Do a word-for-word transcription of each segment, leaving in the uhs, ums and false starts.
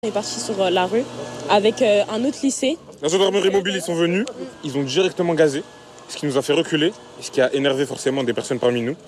On est parti sur la rue avec euh, un autre lycée. La gendarmerie mobile, ils sont venus, ils ont directement gazé, ce qui nous a fait reculer, ce qui a énervé forcément des personnes parmi nous.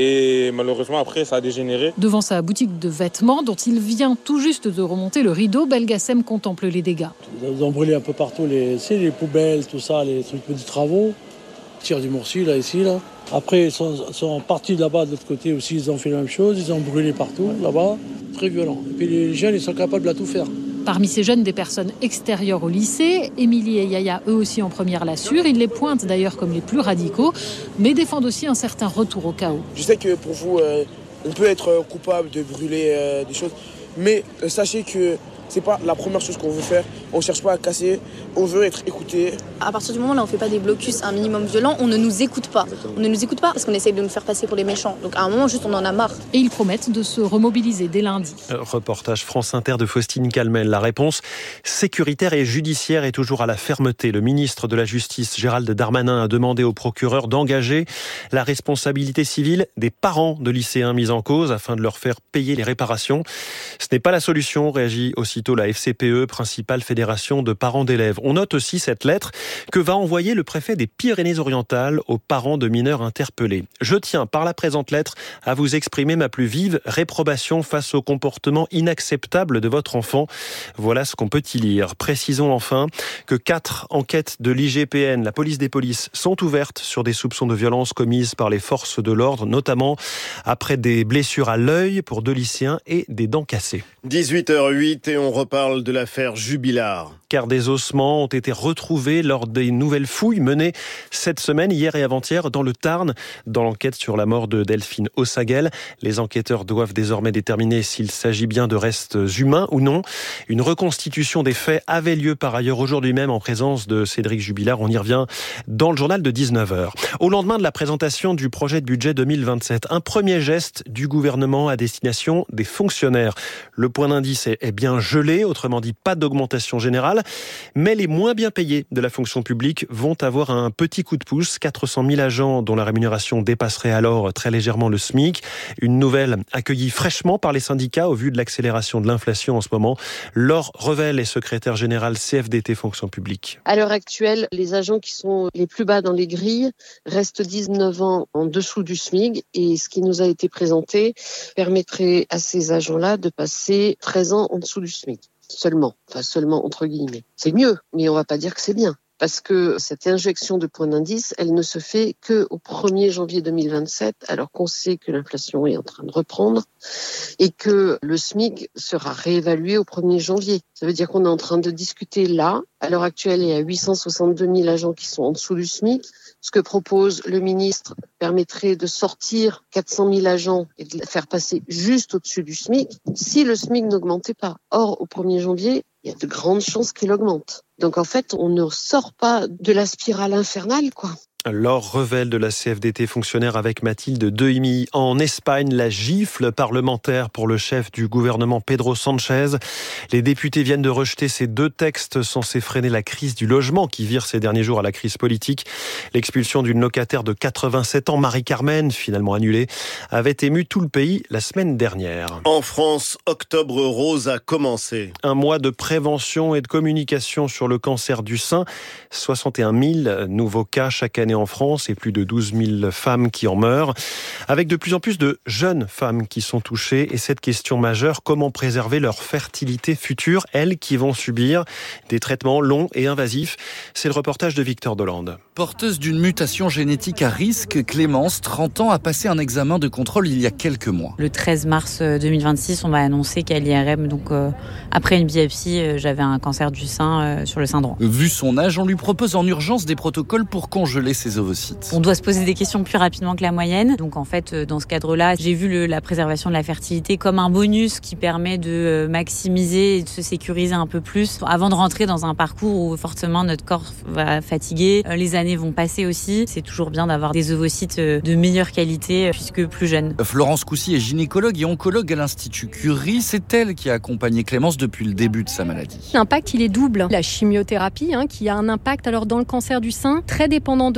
Et malheureusement, après, ça a dégénéré. Devant sa boutique de vêtements, dont il vient tout juste de remonter le rideau, Belgacem contemple les dégâts. Ils ont brûlé un peu partout, les, c'est les poubelles, tout ça, les trucs de travaux. Tir du Mourcy, là, ici, là. Après, ils sont, sont partis là-bas, de l'autre côté aussi, ils ont fait la même chose. Ils ont brûlé partout, là-bas. Très violent. Et puis les jeunes, ils sont capables de tout faire. Parmi ces jeunes, des personnes extérieures au lycée. Émilie et Yaya, eux aussi en première l'assurent. Ils les pointent d'ailleurs comme les plus radicaux, mais défendent aussi un certain retour au chaos. Je sais que pour vous, euh, on peut être coupable de brûler euh, des choses, mais euh, sachez que c'est pas la première chose qu'on veut faire. On cherche pas à casser, on veut être écouté. À partir du moment où on ne fait pas des blocus un minimum violents, on ne nous écoute pas. On ne nous écoute pas parce qu'on essaye de nous faire passer pour les méchants. Donc à un moment, juste, on en a marre. Et ils promettent de se remobiliser dès lundi. Reportage France Inter de Faustine Calmel. La réponse sécuritaire et judiciaire est toujours à la fermeté. Le ministre de la Justice, Gérald Darmanin, a demandé au procureur d'engager la responsabilité civile des parents de lycéens mis en cause afin de leur faire payer les réparations. Ce n'est pas la solution, réagit aussitôt la F C P E, principale fédération de parents d'élèves. On note aussi cette lettre que va envoyer le préfet des Pyrénées-Orientales aux parents de mineurs interpellés. Je tiens, par la présente lettre, à vous exprimer ma plus vive réprobation face au comportement inacceptable de votre enfant. Voilà ce qu'on peut y lire. Précisons enfin que quatre enquêtes de l'I G P N, la police des polices, sont ouvertes sur des soupçons de violence commises par les forces de l'ordre, notamment après des blessures à l'œil pour deux lycéens et des dents cassées. dix-huit heures huit et on reparle de l'affaire Jubilard. Car des ossements ont été retrouvés lors des nouvelles fouilles menées cette semaine, hier et avant-hier, dans le Tarn. Dans l'enquête sur la mort de Delphine Ossaguel, les enquêteurs doivent désormais déterminer s'il s'agit bien de restes humains ou non. Une reconstitution des faits avait lieu par ailleurs aujourd'hui même en présence de Cédric Jubilard. On y revient dans le journal de dix-neuf heures. Au lendemain de la présentation du projet de budget deux mille vingt-sept, un premier geste du gouvernement à destination des fonctionnaires. Le point d'indice est bien gelé, autrement dit pas d'augmentation générale. Mais les moins bien payés de la fonction publique vont avoir un petit coup de pouce. quatre cent mille agents dont la rémunération dépasserait alors très légèrement le SMIC. Une nouvelle accueillie fraîchement par les syndicats au vu de l'accélération de l'inflation en ce moment. Laure Revel est secrétaire générale C F D T Fonction publique. À l'heure actuelle, les agents qui sont les plus bas dans les grilles restent dix-neuf ans en dessous du SMIC et ce qui nous a été présenté permettrait à ces agents-là de passer treize ans en dessous du SMIC. Seulement, enfin seulement entre guillemets. C'est mieux, mais on va pas dire que c'est bien. Parce que cette injection de point d'indice, elle ne se fait qu'au premier janvier deux mille vingt-sept, alors qu'on sait que l'inflation est en train de reprendre et que le SMIC sera réévalué au premier janvier. Ça veut dire qu'on est en train de discuter là. À l'heure actuelle, il y a huit cent soixante-deux mille agents qui sont en dessous du SMIC. Ce que propose le ministre permettrait de sortir quatre cent mille agents et de les faire passer juste au-dessus du SMIC si le SMIC n'augmentait pas. Or, au premier janvier, il y a de grandes chances qu'il augmente. Donc en fait, on ne sort pas de la spirale infernale, quoi. Laure Revel de la C F D T, fonctionnaire avec Mathilde Dehimi. En Espagne, la gifle parlementaire pour le chef du gouvernement Pedro Sánchez. Les députés viennent de rejeter ces deux textes censés freiner la crise du logement qui vire ces derniers jours à la crise politique. L'expulsion d'une locataire de quatre-vingt-sept ans, Marie-Carmen, finalement annulée, avait ému tout le pays la semaine dernière. En France, Octobre Rose a commencé. Un mois de prévention et de communication sur le cancer du sein. soixante et un mille nouveaux cas chaque année en France et plus de douze mille femmes qui en meurent, avec de plus en plus de jeunes femmes qui sont touchées. Et cette question majeure, comment préserver leur fertilité future, elles qui vont subir des traitements longs et invasifs? C'est le reportage de Victor Dolande. Porteuse d'une mutation génétique à risque, Clémence, trente ans, a passé un examen de contrôle il y a quelques mois. Le treize mars deux mille vingt-six, on m'a annoncé qu'à l'I R M, donc euh, après une biopsie, euh, j'avais un cancer du sein euh, sur le sein droit. Vu son âge, on lui propose en urgence des protocoles pour congeler ses ovocytes. On doit se poser des questions plus rapidement que la moyenne. Donc en fait, dans ce cadre-là, j'ai vu le, la préservation de la fertilité comme un bonus qui permet de maximiser et de se sécuriser un peu plus avant de rentrer dans un parcours où forcément notre corps va fatiguer. Les années vont passer aussi. C'est toujours bien d'avoir des ovocytes de meilleure qualité puisque plus jeunes. Florence Coussy est gynécologue et oncologue à l'Institut Curie. C'est elle qui a accompagné Clémence depuis le début de sa maladie. L'impact, il est double. La chimiothérapie, hein, qui a un impact alors dans le cancer du sein, très dépendant de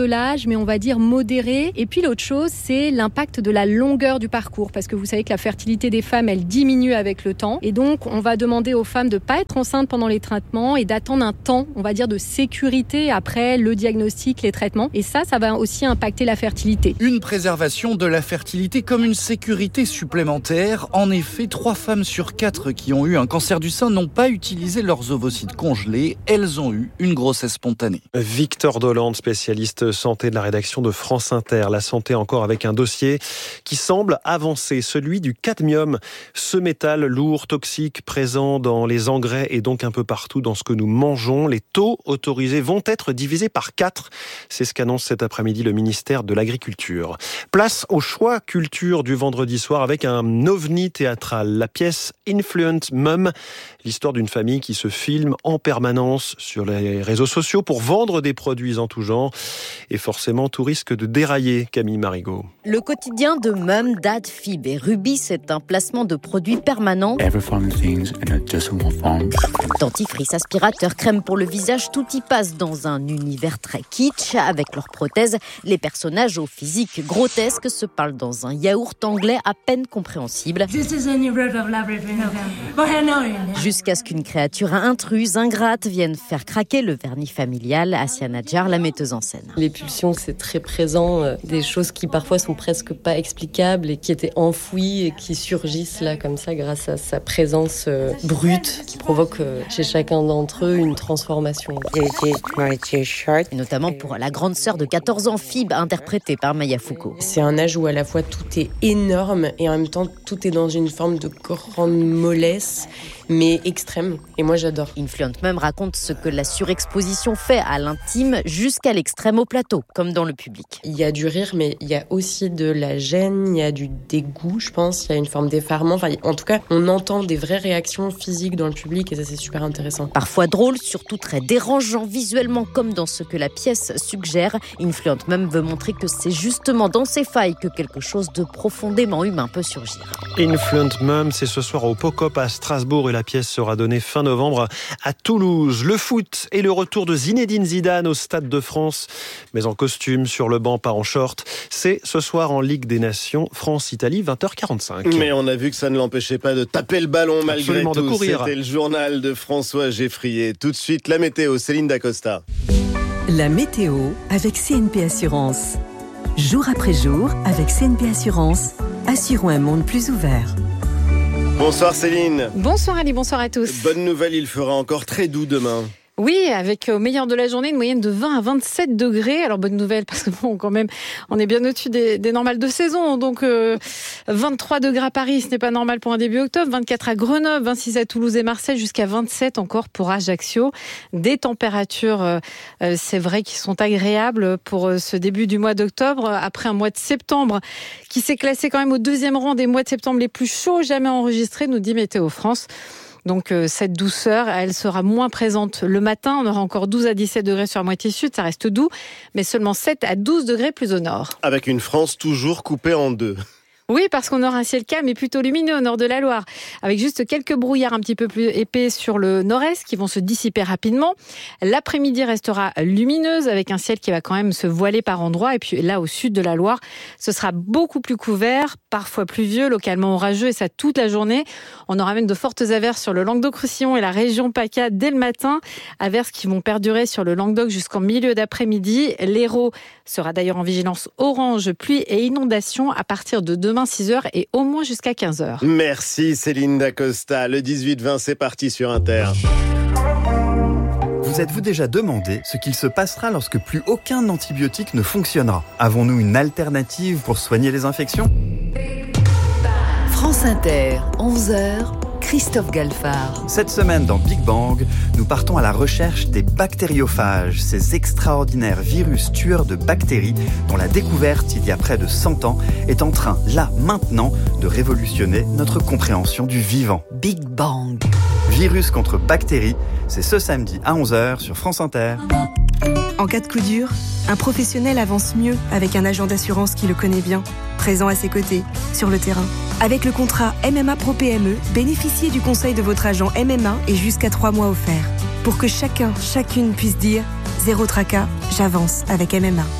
l'âge, mais on va dire modéré. Et puis l'autre chose, c'est l'impact de la longueur du parcours, parce que vous savez que la fertilité des femmes, elle diminue avec le temps. Et donc, on va demander aux femmes de ne pas être enceintes pendant les traitements et d'attendre un temps, on va dire, de sécurité après le diagnostic, les traitements. Et ça, ça va aussi impacter la fertilité. Une préservation de la fertilité comme une sécurité supplémentaire. En effet, trois femmes sur quatre qui ont eu un cancer du sein n'ont pas utilisé leurs ovocytes congelés. Elles ont eu une grossesse spontanée. Victor Dolande, spécialiste santé de la rédaction de France Inter. La santé encore avec un dossier qui semble avancer, celui du cadmium. Ce métal lourd, toxique, présent dans les engrais et donc un peu partout dans ce que nous mangeons. Les taux autorisés vont être divisés par quatre. C'est ce qu'annonce cet après-midi le ministère de l'Agriculture. Place au choix culture du vendredi soir avec un ovni théâtral. La pièce Influent Mum, l'histoire d'une famille qui se filme en permanence sur les réseaux sociaux pour vendre des produits en tout genre. Et forcément, tout risque de dérailler, Camille Marigot. Le quotidien de Mum, Dad, Phoebe et Ruby, c'est un placement de produits permanent. Dentifrice, aspirateur, crème pour le visage, tout y passe dans un univers très kitsch. Avec leurs prothèses, les personnages au physique grotesque se parlent dans un yaourt anglais à peine compréhensible. Jusqu'à ce qu'une créature intruse, ingrate, vienne faire craquer le vernis familial. Assia Nadjar, la metteuse en scène. Les pulsions, c'est très présent. Euh, des choses qui parfois sont presque pas explicables et qui étaient enfouies et qui surgissent là comme ça grâce à sa présence euh, brute qui provoque euh, chez chacun d'entre eux une transformation. Et notamment pour la grande sœur de quatorze ans, Phoebe, interprétée par Maya Foucault. C'est un âge où à la fois tout est énorme et en même temps tout est dans une forme de grande mollesse, mais extrême. Et moi, j'adore. Influent Mum raconte ce que la surexposition fait à l'intime jusqu'à l'extrême au plateau, comme dans le public. Il y a du rire, mais il y a aussi de la gêne, il y a du dégoût, je pense. Il y a une forme d'effarement. Enfin, en tout cas, on entend des vraies réactions physiques dans le public et ça, c'est super intéressant. Parfois drôle, surtout très dérangeant visuellement, comme dans ce que la pièce suggère. Influent Mum veut montrer que c'est justement dans ces failles que quelque chose de profondément humain peut surgir. Influent Mum, c'est ce soir au Pocop à Strasbourg et la pièce sera donnée fin novembre à Toulouse. Le foot et le retour de Zinedine Zidane au Stade de France, mais en costume, sur le banc, pas en short. C'est ce soir en Ligue des Nations, France-Italie, vingt heures quarante-cinq. Mais on a vu que ça ne l'empêchait pas de taper le ballon malgré Absolument, tout. De courir. C'était le journal de François Geffrier. Tout de suite, la météo, Céline Dacosta. La météo avec C N P Assurance. Jour après jour, avec C N P Assurance, assurons un monde plus ouvert. Bonsoir Céline. Bonsoir Ali, bonsoir à tous. Bonne nouvelle, il fera encore très doux demain. Oui, avec au meilleur de la journée, une moyenne de vingt à vingt-sept degrés. Alors, bonne nouvelle, parce que bon, quand même, on est bien au-dessus des, des normales de saison. Donc, euh, vingt-trois degrés à Paris, ce n'est pas normal pour un début octobre. vingt-quatre à Grenoble, vingt-six à Toulouse et Marseille, jusqu'à vingt-sept encore pour Ajaccio. Des températures, euh, c'est vrai, qui sont agréables pour ce début du mois d'octobre. Après un mois de septembre qui s'est classé quand même au deuxième rang des mois de septembre les plus chauds jamais enregistrés, nous dit Météo France. Donc euh, cette douceur, elle sera moins présente le matin. On aura encore douze à dix-sept degrés sur la moitié sud, ça reste doux, mais seulement sept à douze degrés plus au nord. Avec une France toujours coupée en deux. Oui, parce qu'on aura un ciel calme et plutôt lumineux au nord de la Loire, avec juste quelques brouillards un petit peu plus épais sur le nord-est qui vont se dissiper rapidement. L'après-midi restera lumineuse avec un ciel qui va quand même se voiler par endroits. Et puis là, au sud de la Loire, ce sera beaucoup plus couvert, parfois pluvieux, localement orageux, et ça toute la journée. On aura même de fortes averses sur le Languedoc-Roussillon et la région PACA dès le matin. Averses qui vont perdurer sur le Languedoc jusqu'en milieu d'après-midi. L'Hérault sera d'ailleurs en vigilance orange, pluie et inondation à partir de demain six heures et au moins jusqu'à quinze heures. Merci Céline Dacosta. Le dix-huit vingt, c'est parti sur Inter. Vous êtes-vous déjà demandé ce qu'il se passera lorsque plus aucun antibiotique ne fonctionnera ? Avons-nous une alternative pour soigner les infections ? France Inter, onze heures, Christophe Galfard. Cette semaine dans Big Bang, nous partons à la recherche des bactériophages, ces extraordinaires virus tueurs de bactéries dont la découverte il y a près de cent ans est en train, là, maintenant, de révolutionner notre compréhension du vivant. Big Bang. Virus contre bactéries, c'est ce samedi à onze heures sur France Inter. En cas de coup dur, un professionnel avance mieux avec un agent d'assurance qui le connaît bien, présent à ses côtés, sur le terrain. Avec le contrat M M A Pro P M E, bénéficiez du conseil de votre agent M M A et jusqu'à trois mois offerts. Pour que chacun, chacune puisse dire « Zéro tracas, j'avance avec M M A ».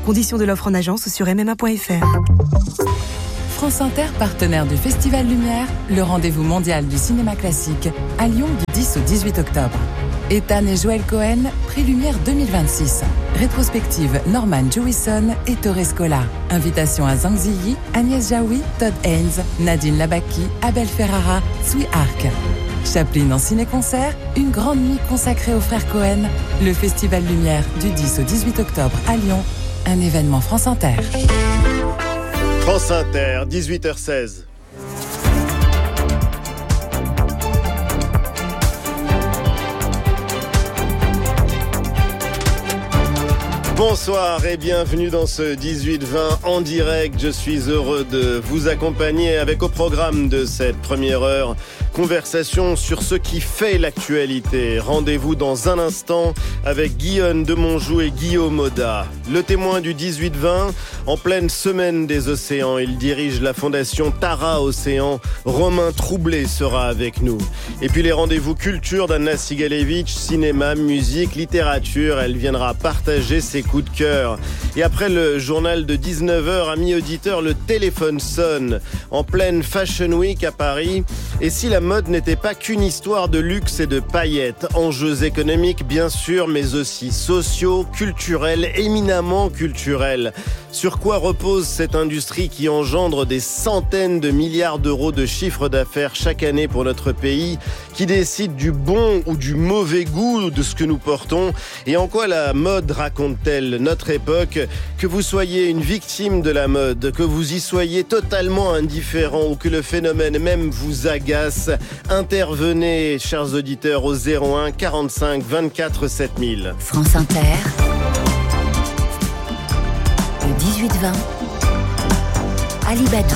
Conditions de l'offre en agence sur m m a point f r. France Inter, partenaire du Festival Lumière, le rendez-vous mondial du cinéma classique, à Lyon du dix au dix-huit octobre. Ethan et Joël Cohen, Prix Lumière deux mille vingt-six. Rétrospective Norman Jewison et Torres Scola. Invitation à Zhang Ziyi, Agnès Jaoui, Todd Haynes, Nadine Labaki, Abel Ferrara, Sui Arc. Chaplin en ciné-concert, une grande nuit consacrée aux frères Cohen. Le Festival Lumière du dix au dix-huit octobre à Lyon. Un événement France Inter. France Inter, dix-huit heures seize. Bonsoir et bienvenue dans ce dix-huit vingt en direct. Je suis heureux de vous accompagner avec au programme de cette première heure conversation sur ce qui fait l'actualité. Rendez-vous dans un instant avec Guillaume Demonjou et Guillaume Oda. Le témoin du dix-huit vingt, en pleine semaine des océans, il dirige la fondation Tara Océan. Romain Troublé sera avec nous. Et puis les rendez-vous culture d'Anna Sigalevitch, cinéma, musique, littérature. Elle viendra partager ses coups de cœur. Et après le journal de dix-neuf heures, amis auditeurs, le téléphone sonne en pleine Fashion Week à Paris. Et si la mode n'était pas qu'une histoire de luxe et de paillettes, enjeux économiques bien sûr, mais aussi sociaux, culturels, éminemment culturels. Sur quoi repose cette industrie qui engendre des centaines de milliards d'euros de chiffre d'affaires chaque année pour notre pays, qui décide du bon ou du mauvais goût de ce que nous portons, et en quoi la mode raconte-t-elle notre époque? Que vous soyez une victime de la mode, que vous y soyez totalement indifférent ou que le phénomène même vous agace, intervenez, chers auditeurs, au zéro un quarante-cinq vingt-quatre sept mille. France Inter, le dix-huit vingt, Ali Badou.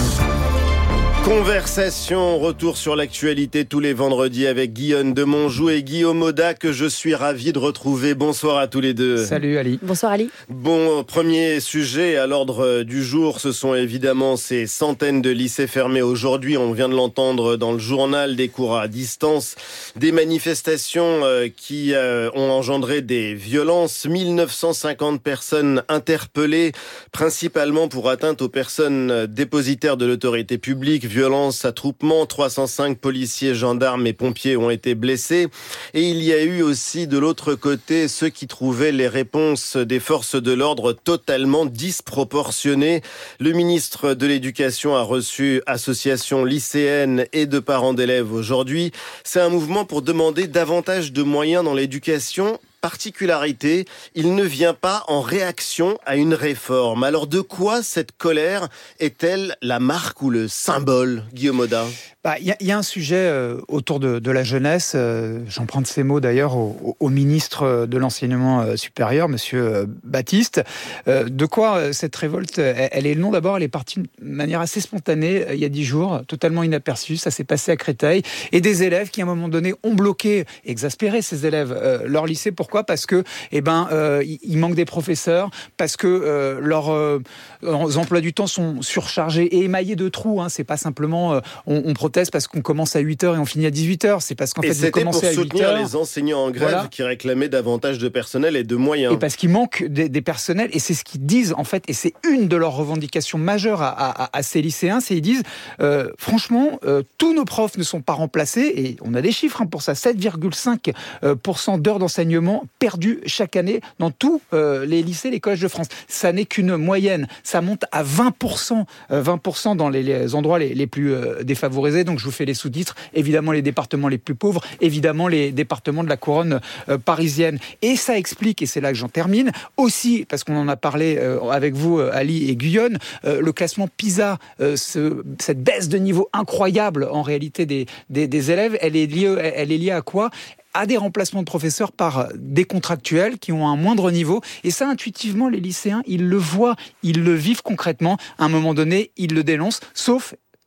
Conversation, retour sur l'actualité tous les vendredis avec Guillaume Demonjou et Guillaume Oda que je suis ravi de retrouver. Bonsoir à tous les deux. Salut Ali. Bonsoir Ali. Bon, premier sujet à l'ordre du jour, ce sont évidemment ces centaines de lycées fermés aujourd'hui. On vient de l'entendre dans le journal, des cours à distance, des manifestations qui ont engendré des violences. mille neuf cent cinquante personnes interpellées, principalement pour atteinte aux personnes dépositaires de l'autorité publique. Violence, attroupement, trois cent cinq policiers, gendarmes et pompiers ont été blessés. Et il y a eu aussi de l'autre côté ceux qui trouvaient les réponses des forces de l'ordre totalement disproportionnées. Le ministre de l'Éducation a reçu associations lycéennes et de parents d'élèves aujourd'hui. C'est un mouvement pour demander davantage de moyens dans l'éducation. Particularité, il ne vient pas en réaction à une réforme. Alors de quoi cette colère est-elle la marque ou le symbole, Guillaume Oda ? Bah, y, y a un sujet euh, autour de, de la jeunesse, euh, j'emprunte ces mots d'ailleurs au, au ministre de l'enseignement euh, supérieur, monsieur euh, Baptiste. Euh, de quoi euh, cette révolte, elle, elle est le nom d'abord, elle est partie de manière assez spontanée euh, il y a dix jours, totalement inaperçue, ça s'est passé à Créteil, et des élèves qui à un moment donné ont bloqué, exaspéré ces élèves, euh, leur lycée. Pourquoi ? Parce que, eh ben, euh, il manque des professeurs, parce que euh, leurs, euh, leurs emplois du temps sont surchargés et émaillés de trous, hein. C'est pas simplement, euh, on, on proteste parce qu'on commence à huit heures et on finit à dix-huit heures. C'est parce qu'en et fait, vous commencez à huit heures. c'était pour soutenir les enseignants en grève, voilà, qui réclamaient davantage de personnel et de moyens. Et parce qu'il manque des, des personnels, et c'est ce qu'ils disent en fait, et c'est une de leurs revendications majeures à, à, à ces lycéens, c'est ils disent, euh, franchement, euh, tous nos profs ne sont pas remplacés, et on a des chiffres hein, pour ça, sept virgule cinq pour cent d'heures d'enseignement perdues chaque année dans tous euh, les lycées, les collèges de France. Ça n'est qu'une moyenne, ça monte à vingt pour cent, euh, vingt pour cent dans les, les endroits les, les plus euh, défavorisés. Donc je vous fais les sous-titres, évidemment les départements les plus pauvres, évidemment les départements de la couronne euh, parisienne. Et ça explique, et c'est là que j'en termine, aussi, parce qu'on en a parlé euh, avec vous, Ali et Guyonne, euh, le classement PISA, euh, ce, cette baisse de niveau incroyable en réalité des, des, des élèves, elle est liée, elle est liée à quoi ? À des remplacements de professeurs par des contractuels qui ont un moindre niveau. Et ça, intuitivement, les lycéens, ils le voient, ils le vivent concrètement. À un moment donné, ils le dénoncent, sauf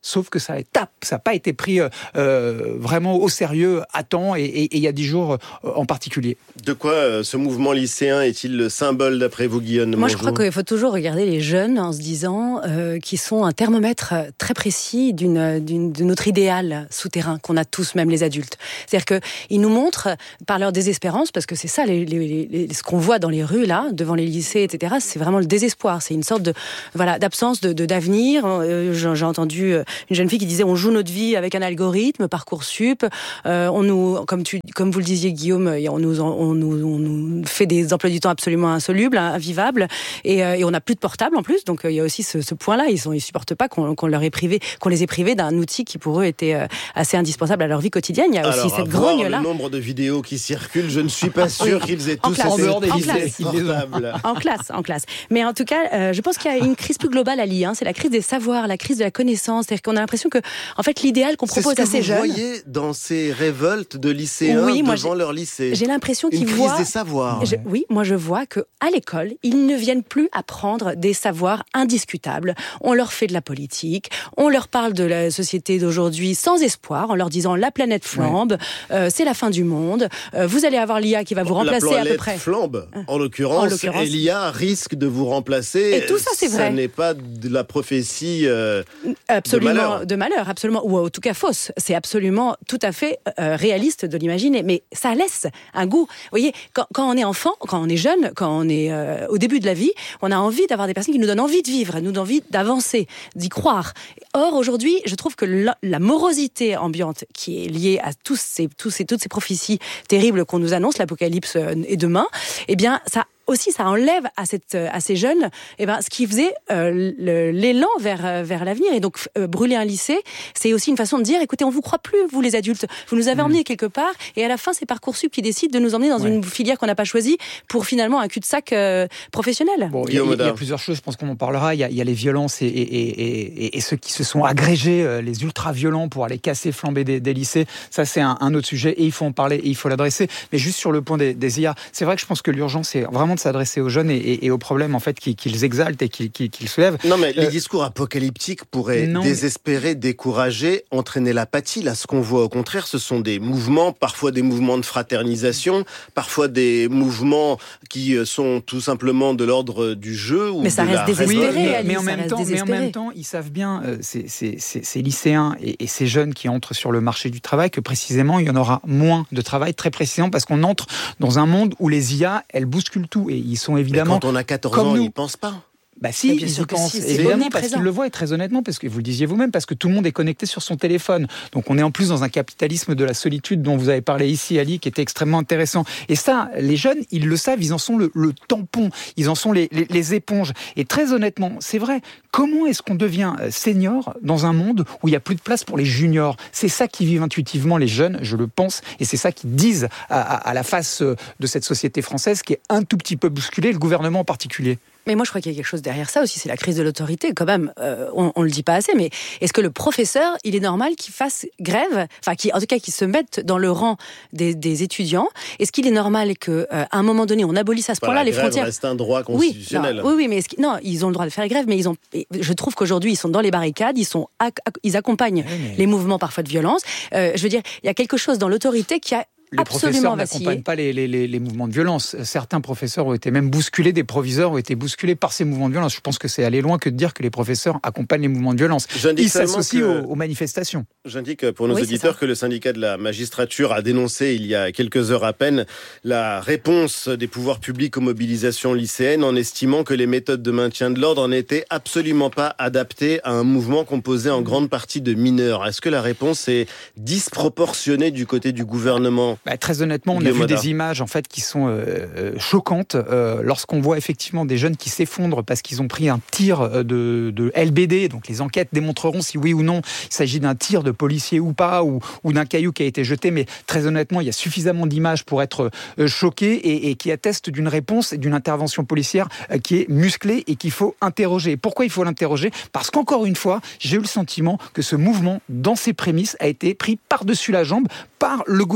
sauf que ça n'a pas été pris euh, vraiment au sérieux à temps, et il y a dix jours euh, en particulier. De quoi euh, ce mouvement lycéen est-il le symbole d'après vous, Guillaume Mongeau ? Moi, je crois qu'il faut toujours regarder les jeunes en se disant euh, qu'ils sont un thermomètre très précis d'une, d'une, de notre idéal souterrain qu'on a tous, même les adultes. C'est-à-dire qu'ils nous montrent, par leur désespérance, parce que c'est ça, les, les, les, ce qu'on voit dans les rues, là, devant les lycées, et cetera, c'est vraiment le désespoir. C'est une sorte de, voilà, d'absence de, de, d'avenir. Euh, j'ai, j'ai entendu une jeune fille qui disait on joue notre vie avec un algorithme, Parcoursup, euh, on nous, comme, tu, comme vous le disiez, Guillaume, on nous, on nous, on nous fait des emplois du temps absolument insolubles, invivables, et, et on n'a plus de portable en plus, donc il y a aussi ce, ce point-là. Ils ne supportent pas qu'on, qu'on leur ait privé, qu'on les ait privés d'un outil qui pour eux était assez indispensable à leur vie quotidienne. Il y a Alors, aussi cette voir grogne-là. Le nombre de vidéos qui circulent, je ne suis pas sûr qu'ils aient en tous classe, essayé en de classe, portable. En classe, en classe. Mais en tout cas, euh, je pense qu'il y a une crise plus globale à lier. Hein. C'est la crise des savoirs, la crise de la connaissance. C'est-à-dire qu'on a l'impression que, en fait, l'idéal qu'on propose à ces jeunes. C'est ce que vous voyez dans ces révoltes de lycéens oui, moi, devant leur lycée. J'ai l'impression qu'ils une crise voient des savoirs. Je, oui, moi je vois que à l'école, ils ne viennent plus apprendre des savoirs indiscutables. On leur fait de la politique, on leur parle de la société d'aujourd'hui sans espoir, en leur disant la planète flambe, ouais. euh, c'est la fin du monde. Euh, vous allez avoir l'I A qui va vous remplacer la à peu près. La flambe, en l'occurrence, en l'occurrence. Et l'I A risque de vous remplacer. Et tout ça, c'est vrai. Ça n'est pas de la prophétie euh, absolument, de malheur. De malheur, absolument, ou en tout cas fausse. C'est absolument tout à fait euh, réaliste de l'imaginer, mais ça laisse un goût. Vous voyez, quand, quand on est enfant, quand on est jeune, quand on est euh, au début de la vie, on a envie d'avoir des personnes qui nous donnent envie de vivre, nous donnent envie d'avancer, d'y croire. Or, aujourd'hui, je trouve que la, la morosité ambiante qui est liée à tous ces, tous ces, toutes ces prophéties terribles qu'on nous annonce, l'apocalypse est demain, eh bien, ça aussi, ça enlève à, cette, à ces jeunes eh ben, ce qui faisait euh, le, l'élan vers, vers l'avenir. Et donc, euh, brûler un lycée, c'est aussi une façon de dire, écoutez, on vous croit plus, vous les adultes. Vous nous avez mmh. emmenés quelque part, et à la fin, c'est Parcoursup qui décide de nous emmener dans ouais. une filière qu'on n'a pas choisie pour finalement un cul-de-sac euh, professionnel. Bon, il, y a, il y a plusieurs choses, je pense qu'on en parlera. Il y a, il y a les violences et, et, et, et, et ceux qui se sont agrégés, euh, les ultra-violents pour aller casser, flamber des, des lycées. Ça, c'est un, un autre sujet, et il faut en parler, et il faut l'adresser. Mais juste sur le point des, des I A, c'est vrai que je pense que l'urgence, c'est vraiment de s'adresser aux jeunes et, et, et aux problèmes en fait qu'ils, qu'ils exaltent et qu'ils, qu'ils soulèvent. Non mais euh, les discours apocalyptiques pourraient non, désespérer, mais... décourager, entraîner l'apathie. Là, ce qu'on voit au contraire, ce sont des mouvements, parfois des mouvements de fraternisation, parfois des mouvements qui sont tout simplement de l'ordre du jeu ou mais ça de reste la désespéré, révolte. Ali, mais, en même temps, mais en même temps, ils savent bien, euh, ces, ces, ces, ces lycéens et, et ces jeunes qui entrent sur le marché du travail, que précisément, il y en aura moins de travail, très précisément, parce qu'on entre dans un monde où les I A, elles bousculent tout. Et ils sont évidemment... Mais quand on a quatorze ans, on n'y pense pas. Bah si, ils y pensent, si, évidemment, parce qu'ils le voient, et très honnêtement, parce que vous le disiez vous-même, parce que tout le monde est connecté sur son téléphone. Donc on est en plus dans un capitalisme de la solitude dont vous avez parlé ici, Ali, qui était extrêmement intéressant. Et ça, les jeunes, ils le savent, ils en sont le, le tampon, ils en sont les, les, les éponges. Et très honnêtement, c'est vrai, comment est-ce qu'on devient senior dans un monde où il n'y a plus de place pour les juniors ? C'est ça qui vivent intuitivement les jeunes, je le pense, et c'est ça qu'ils disent à, à, à la face de cette société française qui est un tout petit peu bousculée, le gouvernement en particulier. Mais moi, je crois qu'il y a quelque chose derrière ça aussi, c'est la crise de l'autorité. Quand même, euh, on, on le dit pas assez, mais est-ce que le professeur, il est normal qu'il fasse grève, enfin, qui, en tout cas, qu'il se mette dans le rang des, des étudiants ? Est-ce qu'il est normal que, euh, à un moment donné, on abolisse à ce point-là voilà, les grève frontières ? Reste un droit constitutionnel. Oui, non, oui, oui, mais est-ce non, ils ont le droit de faire grève, mais ils ont. Je trouve qu'aujourd'hui, ils sont dans les barricades, ils sont, ils accompagnent oui, mais... les mouvements parfois de violence. Euh, je veux dire, il y a quelque chose dans l'autorité qui a les professeurs n'accompagnent pas les, les, les, les mouvements de violence. Certains professeurs ont été même bousculés, des proviseurs ont été bousculés par ces mouvements de violence. Je pense que c'est aller loin que de dire que les professeurs accompagnent les mouvements de violence. J'indique Ils s'associent que... aux, aux manifestations. J'indique pour nos oui, auditeurs que le syndicat de la magistrature a dénoncé il y a quelques heures à peine la réponse des pouvoirs publics aux mobilisations lycéennes en estimant que les méthodes de maintien de l'ordre n'étaient absolument pas adaptées à un mouvement composé en grande partie de mineurs. Est-ce que la réponse est disproportionnée du côté du gouvernement ? Bah, très honnêtement, on a vu des images en fait qui sont euh, choquantes euh, lorsqu'on voit effectivement des jeunes qui s'effondrent parce qu'ils ont pris un tir de, de L B D. Donc les enquêtes démontreront si oui ou non il s'agit d'un tir de policier ou pas, ou, ou d'un caillou qui a été jeté. Mais très honnêtement, il y a suffisamment d'images pour être euh, choqué et, et qui attestent d'une réponse et d'une intervention policière euh, qui est musclée et qu'il faut interroger. Pourquoi il faut l'interroger ? Parce qu'encore une fois, j'ai eu le sentiment que ce mouvement, dans ses prémices, a été pris par-dessus la jambe par le gouvernement.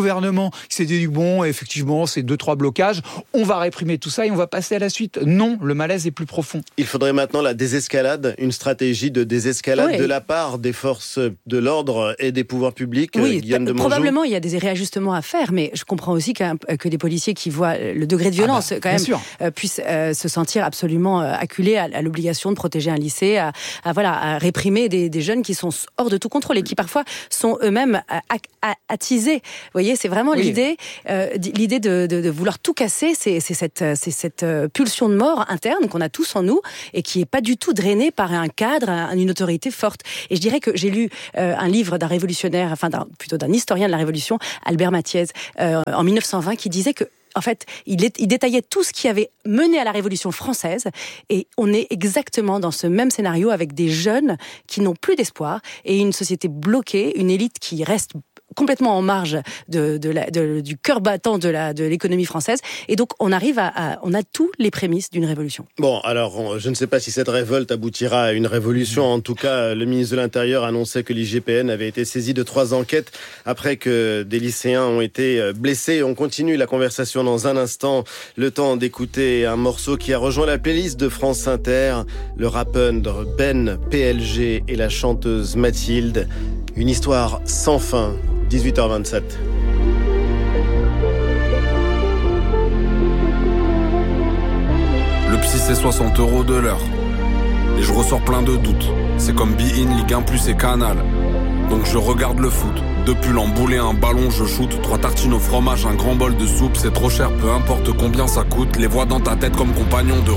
gens qui s'étaient dit bon, effectivement, c'est deux, trois blocages, on va réprimer tout ça et on va passer à la suite. Non, le malaise est plus profond. Il faudrait maintenant la désescalade, une stratégie de désescalade oui. de la part des forces de l'ordre et des pouvoirs publics. Oui, Guillaume de Monjou. Probablement il y a des réajustements à faire, mais je comprends aussi que des policiers qui voient le degré de violence ah bah, quand même sûr. puissent euh, se sentir absolument acculés à, à l'obligation de protéger un lycée, à, à voilà, à réprimer des, des jeunes qui sont hors de tout contrôle et qui parfois sont eux-mêmes attisés. Vous voyez, c'est vraiment oui. l'idée, euh, l'idée de, de, de vouloir tout casser, c'est, c'est cette, c'est cette pulsion de mort interne qu'on a tous en nous et qui est pas du tout drainée par un cadre, une autorité forte. Et je dirais que j'ai lu euh, un livre d'un révolutionnaire, enfin d'un, plutôt d'un historien de la Révolution, Albert Mathiez, euh, en mille neuf cent vingt, qui disait que en fait, il, est, il détaillait tout ce qui avait mené à la Révolution française et on est exactement dans ce même scénario avec des jeunes qui n'ont plus d'espoir et une société bloquée, une élite qui reste complètement en marge de, de la, de, du cœur battant de, la, de l'économie française. Et donc, on arrive à, à... On a tous les prémices d'une révolution. Bon, alors, je ne sais pas si cette révolte aboutira à une révolution. En tout cas, le ministre de l'Intérieur annonçait que l'I G P N avait été saisi de trois enquêtes après que des lycéens ont été blessés. On continue la conversation dans un instant. Le temps d'écouter un morceau qui a rejoint la playlist de France Inter. Le rappeur Ben P L G et la chanteuse Mathilde. Une histoire sans fin. dix-huit heures vingt-sept. Le psy c'est soixante euros de l'heure. Et je ressors plein de doutes. C'est comme Be In, Ligue un plus et Canal. Donc je regarde le foot. Deux pulls emboulés, un ballon, je shoot. Trois tartines au fromage, un grand bol de soupe. C'est trop cher, peu importe combien ça coûte. Les voix dans ta tête comme compagnons de